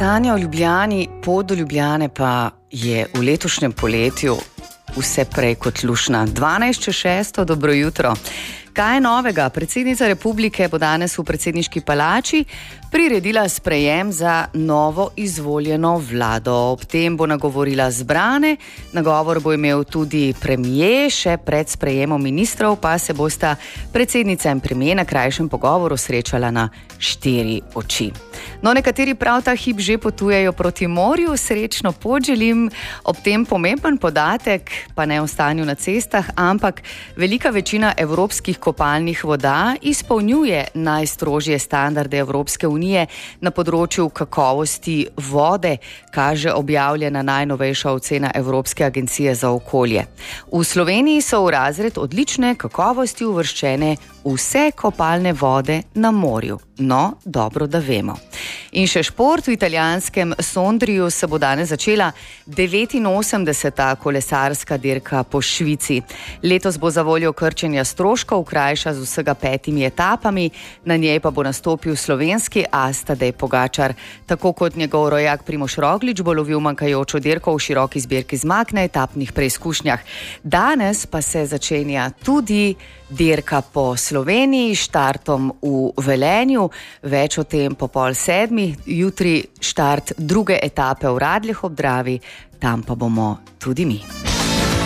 Sanja o Ljubljani, pot do Ljubljane pa je v letošnjem poletju vse prej kot lušna. 12:06, dobro jutro. Kaj je novega? Predsednica republike bo danes v predsedniški palači priredila sprejem za novo izvoljeno vlado. Ob tem bo nagovorila zbrane, nagovor bo imel tudi premier, še pred sprejemom ministrov pa se bosta predsednica in premier na krajšem pogovoru srečala na 4 oči. No, nekateri prav ta hip že potujejo proti morju, srečno pot želim. Ob tem pomemben podatek, pa ne o stanju na cestah, ampak velika večina evropskih kopalnih voda izpolnjuje najstrožje standarde Evropske unije na področju kakovosti vode, kaže objavljena najnovejša ocena Evropske agencije za okolje. V Sloveniji so v razred odlične kakovosti uvrščene vse kopalne vode na morju. No, dobro, da vemo. In še šport. V italijanskem Sondriju se bo danes začela 89. kolesarska dirka po Švici. Letos bo za voljo krčenja stroškov krajša z vsega 5 etapami, na njej pa bo nastopil slovenski as Tadej Pogačar. Tako kot njegov rojak Primož Roglič bo lovil manjkajočo dirko v široki zbirki zmag na etapnih preizkušnjah. Danes pa se začenja tudi dirka po Sloveniji, štartom v Velenju, več o tem po 6:30, jutri štart druge etape v Radljah ob Dravi, tam pa bomo tudi mi.